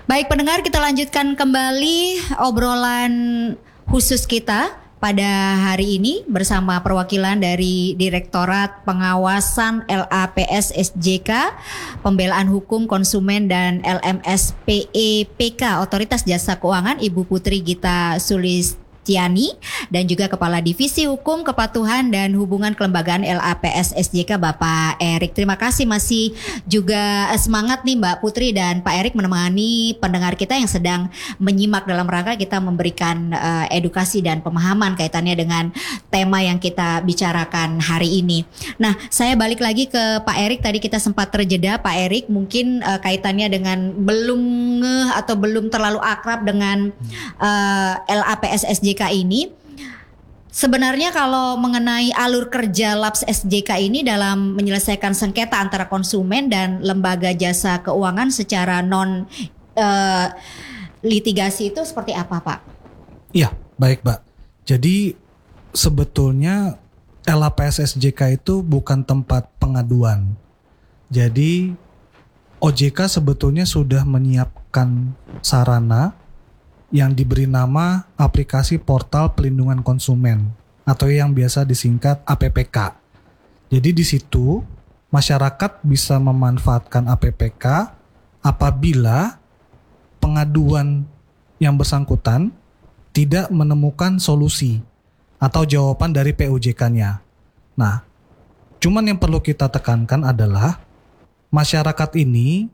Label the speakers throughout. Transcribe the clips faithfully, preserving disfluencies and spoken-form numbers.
Speaker 1: Baik pendengar, kita lanjutkan kembali obrolan khusus kita pada hari ini bersama perwakilan dari Direktorat Pengawasan L A P S S J K, Pembelaan Hukum Konsumen dan L M S P E P K Otoritas Jasa Keuangan, Ibu Putri Gita Sulistiani, dan juga Kepala Divisi Hukum Kepatuhan dan Hubungan Kelembagaan L A P S S J K, Bapak Erik. Terima kasih, masih juga semangat nih Mbak Putri dan Pak Erik menemani pendengar kita yang sedang menyimak dalam rangka kita memberikan uh, edukasi dan pemahaman kaitannya dengan tema yang kita bicarakan hari ini. Nah, saya balik lagi ke Pak Erik. Tadi kita sempat terjeda, Pak Erik, mungkin uh, kaitannya dengan belum ngeh atau belum terlalu akrab dengan uh, L A P S S J K ini. Sebenarnya kalau mengenai alur kerja Laps S J K ini dalam menyelesaikan sengketa antara konsumen dan lembaga jasa keuangan secara non uh, litigasi itu seperti apa, Pak?
Speaker 2: Iya, baik, Mbak. Jadi sebetulnya L A P S S J K itu bukan tempat pengaduan. Jadi O J K sebetulnya sudah menyiapkan sarana yang diberi nama aplikasi Portal Pelindungan Konsumen atau yang biasa disingkat A P P K. Jadi di situ masyarakat bisa memanfaatkan A P P K apabila pengaduan yang bersangkutan tidak menemukan solusi atau jawaban dari P O J K-nya. Nah, cuman yang perlu kita tekankan adalah masyarakat ini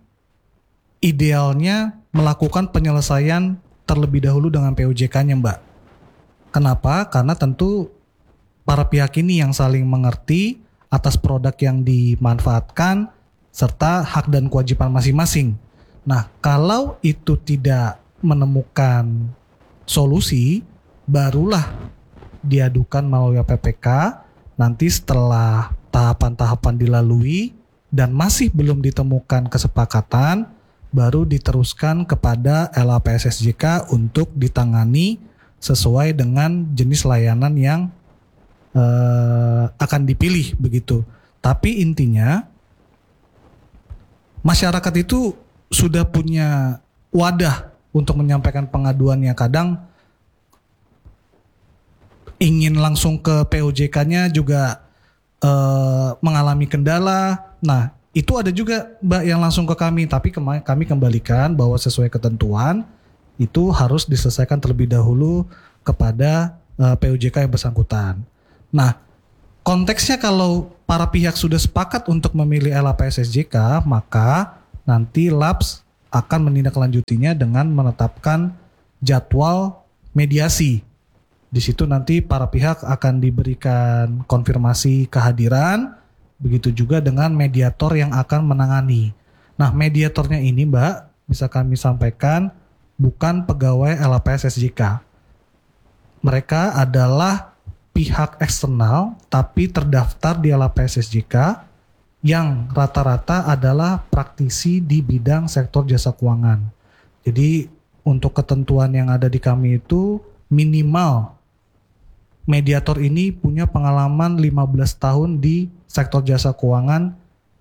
Speaker 2: idealnya melakukan penyelesaian terlebih dahulu dengan P O J K-nya, Mbak. Kenapa? Karena tentu para pihak ini yang saling mengerti atas produk yang dimanfaatkan serta hak dan kewajiban masing-masing. Nah, kalau itu tidak menemukan solusi, barulah diadukan melalui A P P K. Nanti setelah tahapan-tahapan dilalui dan masih belum ditemukan kesepakatan, baru diteruskan kepada L A P S S J K untuk ditangani sesuai dengan jenis layanan yang uh, akan dipilih begitu. Tapi intinya masyarakat itu sudah punya wadah untuk menyampaikan pengaduannya. Kadang ingin langsung ke P O J K-nya juga uh, mengalami kendala. Nah, itu ada juga Mbak yang langsung ke kami, tapi kema- kami kembalikan bahwa sesuai ketentuan itu harus diselesaikan terlebih dahulu kepada uh, P O J K yang bersangkutan. Nah, konteksnya kalau para pihak sudah sepakat untuk memilih L A P S S J K, maka nanti Laps akan menindaklanjutinya dengan menetapkan jadwal mediasi. Di situ nanti para pihak akan diberikan konfirmasi kehadiran. Begitu juga dengan mediator yang akan menangani. Nah, mediatornya ini, Mbak, bisa kami sampaikan bukan pegawai L A P S S J K. Mereka adalah pihak eksternal tapi terdaftar di L A P S S J K yang rata-rata adalah praktisi di bidang sektor jasa keuangan. Jadi untuk ketentuan yang ada di kami itu minimal mediator ini punya pengalaman lima belas tahun di sektor jasa keuangan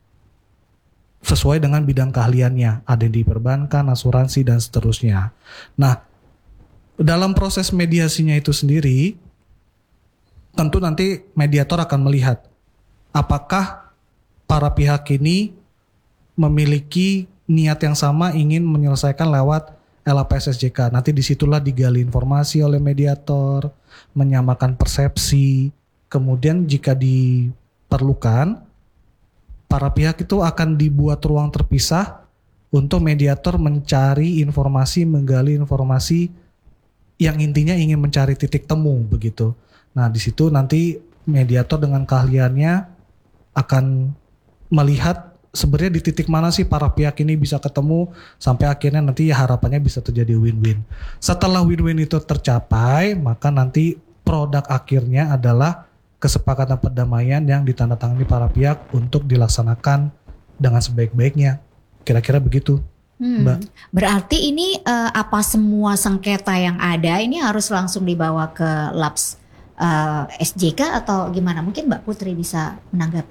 Speaker 2: sesuai dengan bidang keahliannya. Ada di perbankan, asuransi, dan seterusnya. Nah, dalam proses mediasinya itu sendiri, tentu nanti mediator akan melihat apakah para pihak ini memiliki niat yang sama ingin menyelesaikan lewat L A P S S J K. Nanti disitulah digali informasi oleh mediator, menyamakan persepsi. Kemudian jika diperlukan, para pihak itu akan dibuat ruang terpisah untuk mediator mencari informasi, menggali informasi yang intinya ingin mencari titik temu begitu. Nah, di situ nanti mediator dengan keahliannya akan melihat sebenarnya di titik mana sih para pihak ini bisa ketemu sampai akhirnya nanti ya harapannya bisa terjadi win-win. Setelah win-win itu tercapai, maka nanti produk akhirnya adalah kesepakatan perdamaian yang ditandatangani para pihak untuk dilaksanakan dengan sebaik-baiknya. Kira-kira begitu,
Speaker 1: hmm,
Speaker 2: Mbak.
Speaker 1: Berarti ini uh, apa semua sengketa yang ada ini harus langsung dibawa ke Laps uh, S J K atau gimana? Mungkin Mbak Putri bisa menanggapi.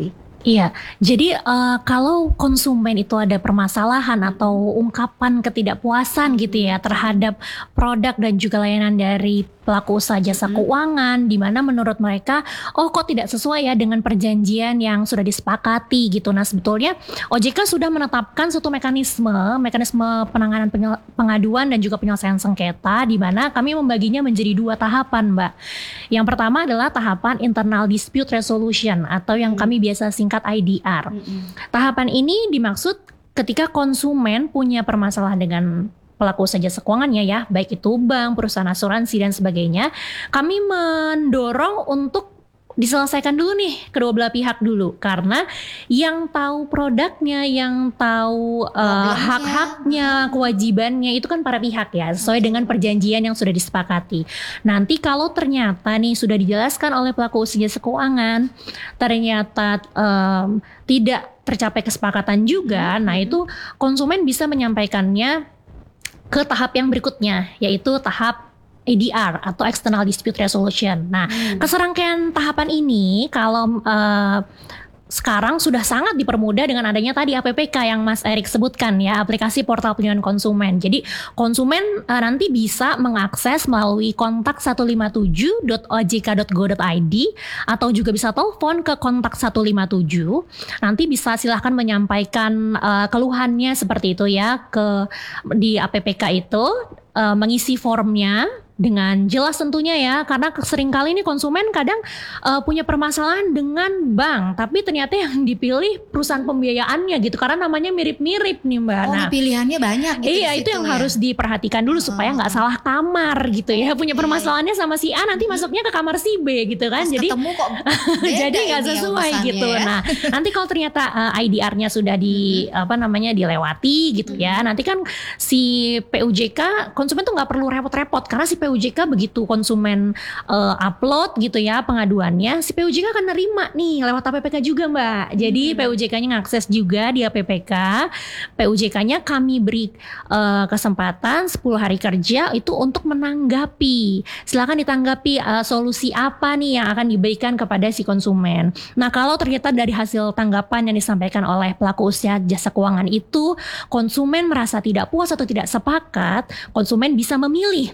Speaker 3: Iya, jadi uh, kalau konsumen itu ada permasalahan atau ungkapan ketidakpuasan gitu ya terhadap produk dan juga layanan dari pelaku usaha jasa
Speaker 1: Mm-hmm.
Speaker 3: keuangan, di mana menurut mereka, oh kok tidak sesuai ya dengan perjanjian yang sudah disepakati gitu. Nah sebetulnya O J K sudah menetapkan suatu mekanisme, mekanisme penanganan penyel- pengaduan dan juga penyelesaian sengketa, di mana kami membaginya menjadi dua tahapan, Mbak. Yang pertama adalah tahapan internal dispute resolution atau yang kami biasa singkat I D R.
Speaker 1: Mm-mm.
Speaker 3: Tahapan ini dimaksud ketika konsumen punya permasalahan dengan pelaku usaha jasa keuangannya ya, baik itu bank, perusahaan asuransi dan sebagainya, kami mendorong untuk diselesaikan dulu nih kedua belah pihak dulu, karena yang tahu produknya, yang tahu uh,
Speaker 1: Problemnya.
Speaker 3: hak-haknya, kewajibannya itu kan para pihak ya, sesuai dengan perjanjian yang sudah disepakati. Nanti kalau ternyata nih sudah dijelaskan oleh pelaku usaha jasa keuangan, ternyata um, tidak tercapai kesepakatan juga, nah itu konsumen bisa menyampaikannya ke tahap yang berikutnya, yaitu tahap E D R atau External Dispute Resolution. Nah,
Speaker 1: Hmm.
Speaker 3: keserangkaian tahapan ini kalau uh, sekarang sudah sangat dipermudah dengan adanya tadi A P P K yang Mas Erik sebutkan ya, aplikasi portal pelindungan konsumen. Jadi konsumen uh, nanti bisa mengakses melalui kontak satu lima tujuh dot o j k dot go dot i d atau juga bisa telepon ke kontak satu lima tujuh. Nanti bisa silahkan menyampaikan uh, keluhannya seperti itu ya ke di A P P K itu, uh, mengisi formnya dengan jelas tentunya ya, karena seringkali ini konsumen kadang uh, punya permasalahan dengan bank, tapi ternyata yang dipilih perusahaan pembiayaannya gitu, karena namanya mirip-mirip nih Mbak.
Speaker 1: Oh,
Speaker 3: Nah,
Speaker 1: pilihannya banyak gitu.
Speaker 3: iya
Speaker 1: di
Speaker 3: itu
Speaker 1: situ
Speaker 3: yang
Speaker 1: ya?
Speaker 3: harus diperhatikan dulu supaya nggak salah kamar gitu ya. Punya
Speaker 1: Oke.
Speaker 3: permasalahannya sama si A, nanti masuknya ke kamar si B gitu kan.
Speaker 1: Pas
Speaker 3: Jadi
Speaker 1: ketemu kok beda
Speaker 3: jadi nggak
Speaker 1: ini yang
Speaker 3: sesuai
Speaker 1: pesannya
Speaker 3: gitu.
Speaker 1: ya.
Speaker 3: Nah, nanti kalau ternyata uh, I D R-nya sudah di apa namanya dilewati gitu ya, nanti kan si P U J K konsumen tuh nggak perlu repot-repot, karena si P U J K begitu konsumen uh, upload gitu ya pengaduannya, si P U J K akan nerima nih lewat A P P K juga Mbak. Jadi P U J K-nya ngakses juga di A P P K. P U J K-nya kami beri uh, kesempatan sepuluh hari kerja itu untuk menanggapi. Silakan ditanggapi uh, solusi apa nih yang akan diberikan kepada si konsumen. Nah, kalau ternyata dari hasil tanggapan yang disampaikan oleh pelaku usaha jasa keuangan itu konsumen merasa tidak puas atau tidak sepakat, konsumen bisa memilih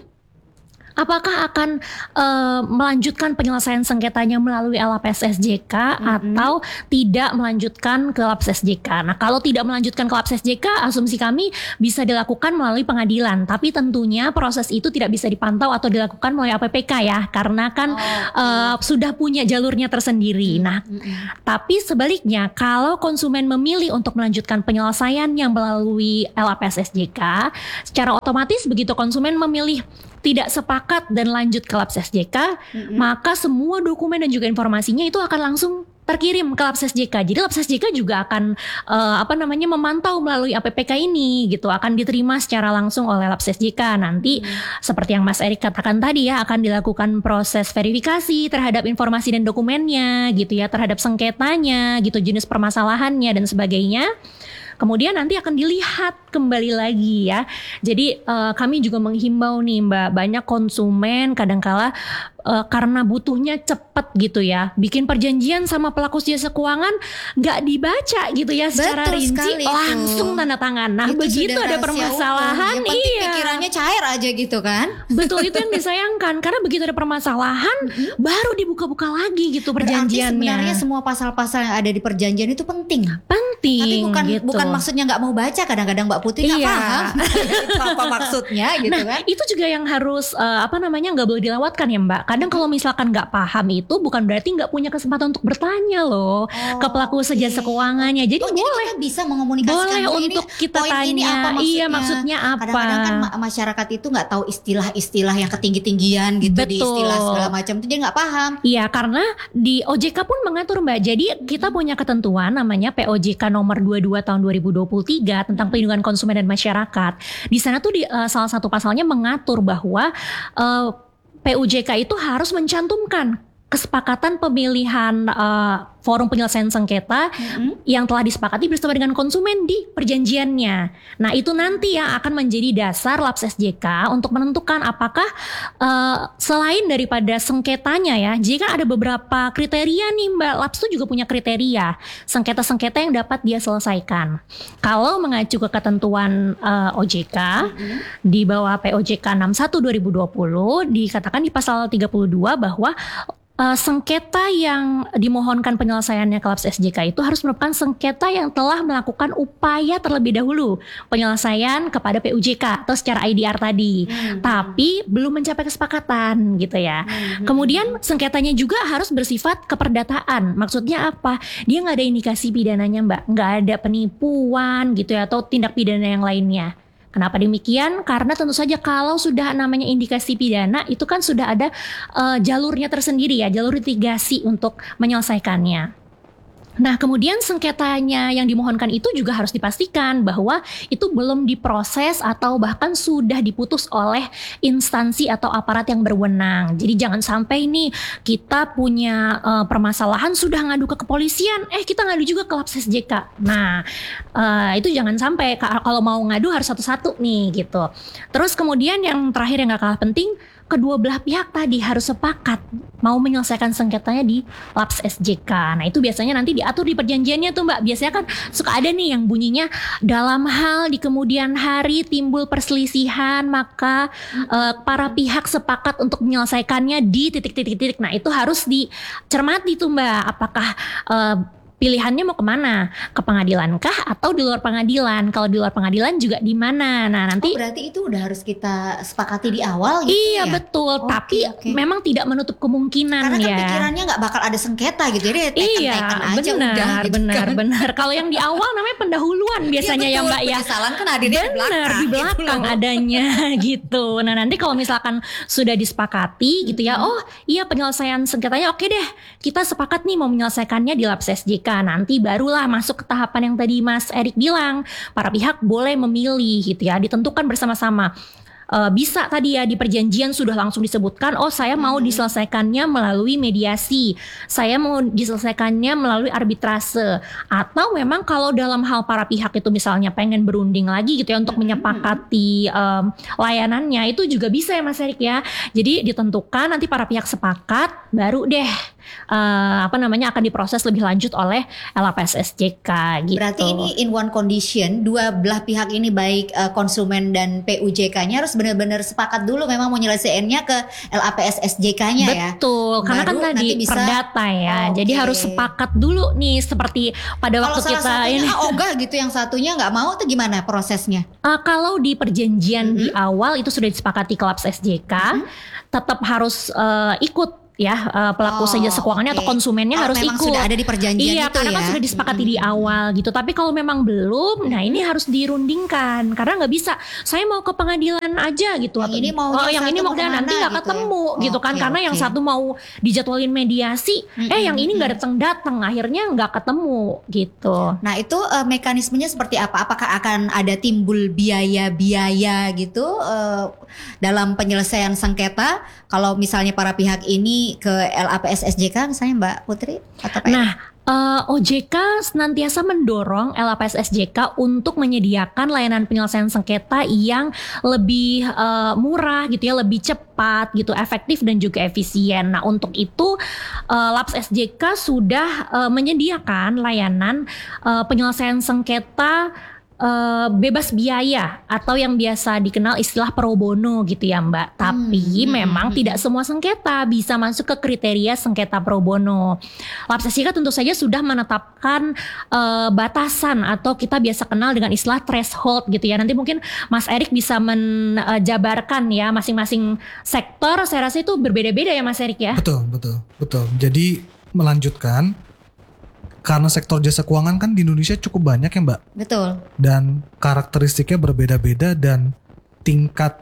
Speaker 3: apakah akan uh, melanjutkan penyelesaian sengketanya melalui L A P S S J K mm-hmm. atau tidak melanjutkan ke L A P S S J K. Nah, kalau tidak melanjutkan ke L A P S S J K, asumsi kami bisa dilakukan melalui pengadilan. Tapi tentunya proses itu tidak bisa dipantau atau dilakukan melalui A P P K ya, karena kan oh, okay. uh, sudah punya jalurnya tersendiri. Mm-hmm. Nah, mm-hmm. tapi sebaliknya kalau konsumen memilih untuk melanjutkan penyelesaian yang melalui L A P S S J K, secara otomatis begitu konsumen memilih tidak sepakat dan lanjut ke L A P S S J K, mm-hmm. maka semua dokumen dan juga informasinya itu akan langsung terkirim ke L A P S S J K. Jadi L A P S S J K juga akan uh, apa namanya memantau melalui A P P K ini gitu, akan diterima secara langsung oleh L A P S S J K. Nanti hmm. seperti yang Mas Erik katakan tadi ya, akan dilakukan proses verifikasi terhadap informasi dan dokumennya gitu ya, terhadap sengketanya gitu, jenis permasalahannya dan sebagainya. Kemudian nanti akan dilihat kembali lagi ya. Jadi uh, kami juga menghimbau nih Mbak, banyak konsumen kadangkala uh, karena butuhnya cepet gitu ya, bikin perjanjian sama pelaku jasa keuangan nggak dibaca gitu ya secara
Speaker 1: Betul
Speaker 3: rinci, langsung tanda tangan. Nah itu begitu ada permasalahan,
Speaker 1: yang penting
Speaker 3: iya.
Speaker 1: pikirannya cair aja gitu kan.
Speaker 3: Betul, itu yang disayangkan, karena begitu ada permasalahan mm-hmm. baru dibuka-buka lagi gitu perjanjiannya.
Speaker 1: Berarti sebenarnya semua pasal-pasal yang ada di perjanjian itu penting.
Speaker 3: Penting.
Speaker 1: Tapi bukan
Speaker 3: gitu.
Speaker 1: bukan maksudnya nggak mau baca, kadang-kadang Mbak Putri nggak
Speaker 3: iya.
Speaker 1: paham apa maksudnya gitu
Speaker 3: nah,
Speaker 1: kan.
Speaker 3: Itu juga yang harus uh, apa namanya nggak boleh dilewatkan ya Mbak. Kadang kalau misalkan nggak paham itu bukan berarti nggak punya kesempatan untuk bertanya loh oh, ke pelaku usaha jasa
Speaker 1: okay.
Speaker 3: keuangannya. Jadi
Speaker 1: oh,
Speaker 3: boleh
Speaker 1: jadi kita bisa mengomunikasikan
Speaker 3: boleh
Speaker 1: ini,
Speaker 3: untuk kita
Speaker 1: poin
Speaker 3: tanya.
Speaker 1: Ini apa maksudnya?
Speaker 3: Iya maksudnya apa?
Speaker 1: Kadang-kadang kan masyarakat itu nggak tahu istilah-istilah yang ketinggi-tinggian gitu. Betul. Di istilah segala macam itu dia nggak paham.
Speaker 3: Iya, karena di O J K pun mengatur Mbak. Jadi kita punya ketentuan namanya P O J K nomor dua puluh dua tahun dua ribu dua puluh tiga tentang pelindungan konsumen dan masyarakat. Di sana tuh di, uh, salah satu pasalnya mengatur bahwa uh, P U J K itu harus mencantumkan kesepakatan pemilihan uh, forum penyelesaian sengketa mm-hmm. yang telah disepakati bersama dengan konsumen di perjanjiannya. Nah itu nanti yang akan menjadi dasar Labs S J K untuk menentukan apakah uh, selain daripada sengketanya ya, jika ada beberapa kriteria nih Mbak, Labs itu juga punya kriteria sengketa-sengketa yang dapat dia selesaikan. Kalau mengacu ke ketentuan uh, O J K mm-hmm. di bawah P O J K enam puluh satu dua ribu dua puluh dikatakan di pasal tiga puluh dua bahwa Uh, sengketa yang dimohonkan penyelesaiannya ke Labs S J K itu harus merupakan sengketa yang telah melakukan upaya terlebih dahulu penyelesaian kepada P U J K atau secara I D R tadi, hmm. tapi belum mencapai kesepakatan gitu ya. Hmm. Kemudian sengketanya juga harus bersifat keperdataan. Maksudnya apa? Dia nggak ada indikasi pidananya Mbak, nggak ada penipuan gitu ya atau tindak pidana yang lainnya. Kenapa demikian? Karena tentu saja kalau sudah namanya indikasi pidana itu kan sudah ada uh, jalurnya tersendiri ya, jalur litigasi untuk menyelesaikannya. Nah kemudian sengketanya yang dimohonkan itu juga harus dipastikan bahwa itu belum diproses atau bahkan sudah diputus oleh instansi atau aparat yang berwenang. Jadi jangan sampai nih kita punya uh, permasalahan sudah ngadu ke kepolisian, eh kita ngadu juga ke Labs S J K. Nah uh, itu jangan sampai, kalau mau ngadu harus satu-satu nih gitu. Terus kemudian yang terakhir yang gak kalah penting, kedua belah pihak tadi harus sepakat mau menyelesaikan sengketanya di Labs S J K. Nah itu biasanya nanti diatur di perjanjiannya tuh Mbak. Biasanya kan suka ada nih yang bunyinya dalam hal di kemudian hari timbul perselisihan maka uh, para pihak sepakat untuk menyelesaikannya di titik-titik-titik. Nah itu harus dicermati tuh Mbak. Apakah uh, pilihannya mau kemana? Ke pengadilan kah atau di luar pengadilan? Kalau di luar pengadilan juga di mana? Nah nanti
Speaker 1: oh, berarti itu udah harus kita sepakati di awal gitu
Speaker 3: iya, ya? Iya betul,
Speaker 1: okay,
Speaker 3: tapi
Speaker 1: okay.
Speaker 3: memang tidak menutup kemungkinan. Karena
Speaker 1: ya. Karena
Speaker 3: kan
Speaker 1: pikirannya nggak bakal ada sengketa gitu ya,
Speaker 3: iya,
Speaker 1: aja
Speaker 3: benar,
Speaker 1: udah gitu
Speaker 3: benar,
Speaker 1: kan.
Speaker 3: benar. Kalau yang di awal namanya pendahuluan biasanya ya,
Speaker 1: ya
Speaker 3: Mbak ya.
Speaker 1: Penyesalan kan hadirnya di belakang.
Speaker 3: di belakang gitu adanya gitu. Nah nanti kalau misalkan sudah disepakati gitu ya, oh iya penyelesaian sengketanya oke deh, kita sepakat nih mau menyelesaikannya di Labs S J K. Nanti baru lah masuk ke tahapan yang tadi Mas Erik bilang, para pihak boleh memilih gitu ya, ditentukan bersama-sama. Uh, bisa tadi ya di perjanjian sudah langsung disebutkan, oh saya mau diselesaikannya melalui mediasi, saya mau diselesaikannya melalui arbitrase, atau memang kalau dalam hal para pihak itu misalnya pengen berunding lagi gitu ya untuk menyepakati um, layanannya, itu juga bisa ya Mas Erik ya. Jadi ditentukan nanti para pihak sepakat, baru deh uh, apa namanya akan diproses lebih lanjut oleh L A P S S J K gitu.
Speaker 1: Berarti ini in one condition, dua belah pihak ini baik uh, konsumen dan P U J K-nya harus benar-benar sepakat dulu memang mau nyelesainnya ke L A P S S J K-nya ya.
Speaker 3: Betul, karena kan tadi bisa, perdata ya. Okay. Jadi harus sepakat dulu nih seperti pada
Speaker 1: kalau
Speaker 3: waktu kita ini.
Speaker 1: Kalau ogah gitu yang satunya nggak mau tuh gimana prosesnya?
Speaker 3: Uh, kalau di perjanjian
Speaker 1: mm-hmm.
Speaker 3: di awal itu sudah disepakati ke Labs S J K, mm-hmm. tetap harus uh, ikut ya uh, pelaku oh, jasa keuangannya okay. atau konsumennya
Speaker 1: oh,
Speaker 3: harus
Speaker 1: memang
Speaker 3: ikut.
Speaker 1: Sudah ada di perjanjian
Speaker 3: iya,
Speaker 1: itu
Speaker 3: karena
Speaker 1: ya.
Speaker 3: kan sudah disepakati hmm. di awal gitu. Tapi kalau memang belum, nah ini harus dirundingkan karena nggak bisa. Saya mau ke pengadilan aja gitu.
Speaker 1: Yang
Speaker 3: atau,
Speaker 1: ini mau
Speaker 3: oh, yang ini mau dan nanti nggak gitu ketemu ya? gitu kan? Okay, karena okay. yang satu mau dijadwalin mediasi, hmm, eh yang ini nggak datang-datang, akhirnya nggak ketemu gitu.
Speaker 1: Nah itu uh, mekanismenya seperti apa? Apakah akan ada timbul biaya-biaya gitu uh, dalam penyelesaian sengketa? Kalau misalnya para pihak ini ke L A P S S J K misalnya Mbak Putri atau P N?
Speaker 3: Nah uh, O J K senantiasa mendorong L A P S S J K untuk menyediakan layanan penyelesaian sengketa yang lebih uh, murah gitu ya, lebih cepat gitu, efektif dan juga efisien. Nah untuk itu uh, Labs S J K sudah uh, menyediakan layanan uh, penyelesaian sengketa Uh, bebas biaya atau yang biasa dikenal istilah pro bono gitu ya Mbak. Tapi hmm, memang hmm, tidak semua sengketa bisa masuk ke kriteria sengketa pro bono. Labs S J K tentu saja sudah menetapkan uh, batasan atau kita biasa kenal dengan istilah threshold gitu ya. Nanti mungkin Mas Erik bisa menjabarkan ya masing-masing sektor. Saya rasa itu berbeda-beda ya Mas Erik ya.
Speaker 2: Betul, betul, betul. Jadi melanjutkan, karena sektor jasa keuangan kan di Indonesia cukup banyak ya Mbak.
Speaker 1: Betul.
Speaker 2: Dan karakteristiknya berbeda-beda dan tingkat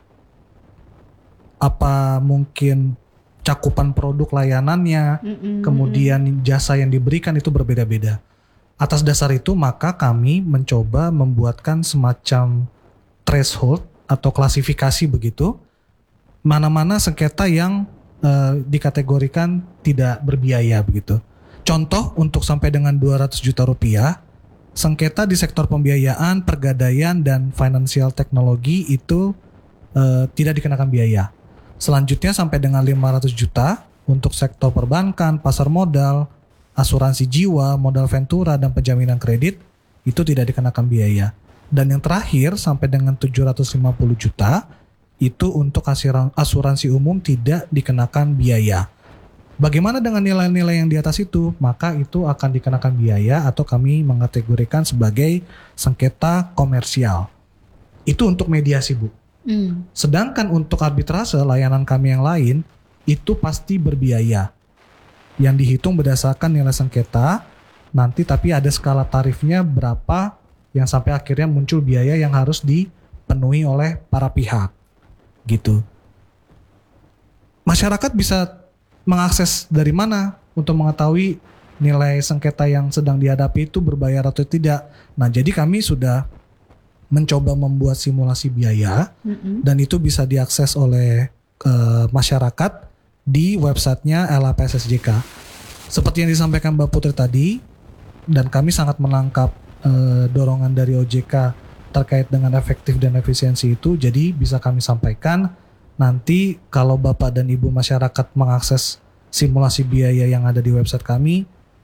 Speaker 2: apa mungkin cakupan produk layanannya, mm-mm, kemudian jasa yang diberikan itu berbeda-beda. Atas dasar itu maka kami mencoba membuatkan semacam threshold atau klasifikasi begitu. Mana-mana sengketa yang uh, dikategorikan tidak berbiaya begitu. Contoh untuk sampai dengan dua ratus juta rupiah, sengketa di sektor pembiayaan, pergadaian, dan financial teknologi itu uh, tidak dikenakan biaya. Selanjutnya sampai dengan lima ratus juta untuk sektor perbankan, pasar modal, asuransi jiwa, modal ventura, dan penjaminan kredit itu tidak dikenakan biaya. Dan yang terakhir sampai dengan tujuh ratus lima puluh juta itu untuk asuransi umum tidak dikenakan biaya. Bagaimana dengan nilai-nilai yang di atas itu? Maka itu akan dikenakan biaya atau kami mengategorikan sebagai sengketa komersial. Itu untuk mediasi, Bu. Hmm. Sedangkan untuk arbitrase layanan kami yang lain itu pasti berbiaya. Yang dihitung berdasarkan nilai sengketa nanti, tapi ada skala tarifnya berapa yang sampai akhirnya muncul biaya yang harus dipenuhi oleh para pihak gitu. Masyarakat bisa mengakses dari mana untuk mengetahui nilai sengketa yang sedang dihadapi itu berbayar atau tidak. Nah, jadi kami sudah mencoba membuat simulasi biaya, mm-hmm. dan itu bisa diakses oleh uh, masyarakat di websitenya L A P S S J K. Seperti yang disampaikan Mbak Putri tadi, dan kami sangat menangkap Uh, dorongan dari O J K terkait dengan efektif dan efisiensi itu. Jadi bisa kami sampaikan nanti kalau Bapak dan Ibu masyarakat mengakses simulasi biaya yang ada di website kami,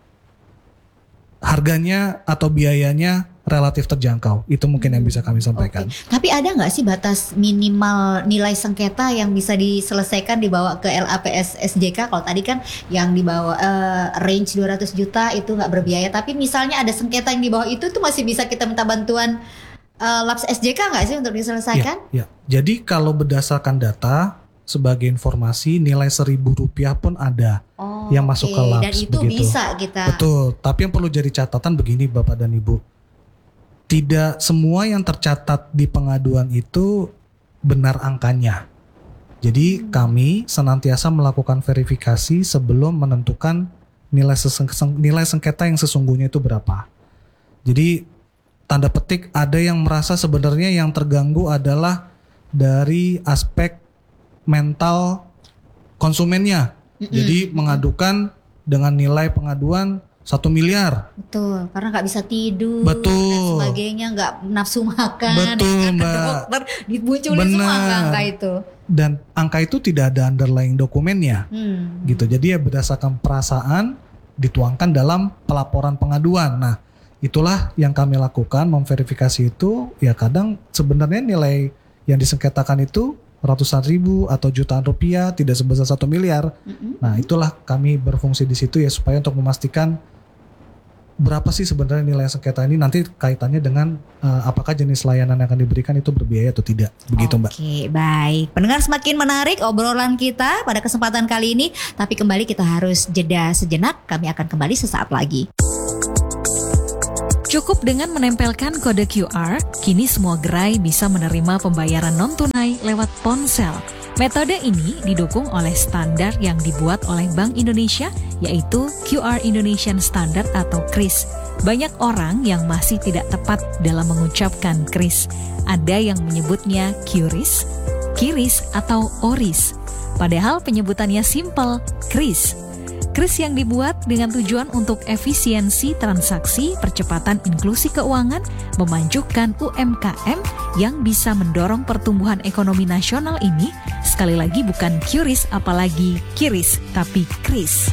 Speaker 2: harganya atau biayanya relatif terjangkau. Itu mungkin yang bisa kami sampaikan.
Speaker 1: Okay. Tapi ada nggak sih batas minimal nilai sengketa yang bisa diselesaikan dibawa ke L A P S S J K? Kalau tadi kan yang dibawa uh, range dua ratus juta itu nggak berbiaya. Tapi misalnya ada sengketa yang di bawah itu tuh masih bisa kita minta bantuan uh, Laps S J K nggak sih untuk diselesaikan?
Speaker 2: Ya, ya. Jadi kalau berdasarkan data, sebagai informasi nilai seribu rupiah pun ada oh, yang masuk okay. ke Laps.
Speaker 1: Dan itu begitu. Bisa kita.
Speaker 2: Betul. Tapi yang perlu jadi catatan begini Bapak dan Ibu. Tidak semua yang tercatat di pengaduan itu benar angkanya. Jadi hmm. kami senantiasa melakukan verifikasi sebelum menentukan nilai, seseng- nilai sengketa yang sesungguhnya itu berapa. Jadi tanda petik ada yang merasa sebenarnya yang terganggu adalah dari aspek mental konsumennya. Mm-hmm. Jadi mengadukan dengan nilai pengaduan satu miliar.
Speaker 1: Betul, karena nggak bisa tidur.
Speaker 2: Betul.
Speaker 1: Dan sebagainya, nggak nafsu makan.
Speaker 2: Betul,
Speaker 1: ya,
Speaker 2: Mbak.
Speaker 1: Dokter dimunculin semua angka itu.
Speaker 2: Dan angka itu tidak ada underlying dokumennya, hmm. gitu. Jadi ya berdasarkan perasaan dituangkan dalam pelaporan pengaduan. Nah, itulah yang kami lakukan, memverifikasi itu. Ya kadang sebenarnya nilai yang disengketakan itu ratusan ribu atau jutaan rupiah, tidak sebesar satu miliar. Mm-hmm. Nah, itulah kami berfungsi di situ ya supaya untuk memastikan berapa sih sebenarnya nilai sengketa ini, nanti kaitannya dengan uh, apakah jenis layanan yang akan diberikan itu berbiaya atau tidak. Begitu, Mbak.
Speaker 1: Oke, baik. Pendengar, semakin menarik obrolan kita pada kesempatan kali ini, tapi kembali kita harus jeda sejenak. Kami akan kembali sesaat lagi.
Speaker 4: Cukup dengan menempelkan kode Q R, kini semua gerai bisa menerima pembayaran non-tunai lewat ponsel. Metode ini didukung oleh standar yang dibuat oleh Bank Indonesia, yaitu Q R Indonesian Standard atau KRIS. Banyak orang yang masih tidak tepat dalam mengucapkan KRIS. Ada yang menyebutnya QRIS, KIRIS, atau ORIS. Padahal penyebutannya simpel, KRIS. KRIS yang dibuat dengan tujuan untuk efisiensi transaksi, percepatan inklusi keuangan, memajukan U M K M yang bisa mendorong pertumbuhan ekonomi nasional ini, sekali lagi bukan QRIS apalagi KIRIS, tapi KRIS.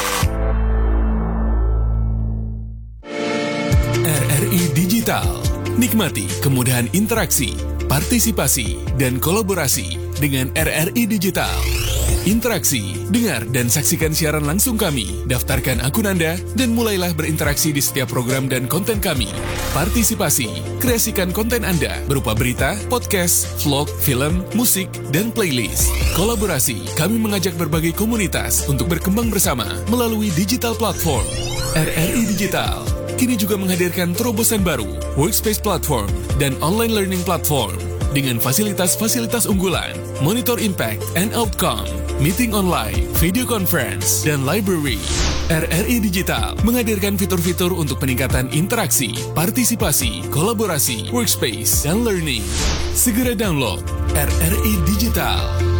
Speaker 5: R R I Digital. Nikmati kemudahan interaksi, partisipasi, dan kolaborasi dengan R R I Digital. Interaksi, dengar dan saksikan siaran langsung kami, daftarkan akun Anda, dan mulailah berinteraksi di setiap program dan konten kami. Partisipasi, kreasikan konten Anda berupa berita, podcast, vlog, film, musik, dan playlist. Kolaborasi, kami mengajak berbagai komunitas untuk berkembang bersama melalui digital platform. R R I Digital kini juga menghadirkan terobosan baru, workspace platform, dan online learning platform. Dengan fasilitas-fasilitas unggulan, monitor impact and outcome, meeting online, video conference, dan library. R R I Digital menghadirkan fitur-fitur untuk peningkatan interaksi, partisipasi, kolaborasi, workspace, dan learning. Segera download R R I Digital.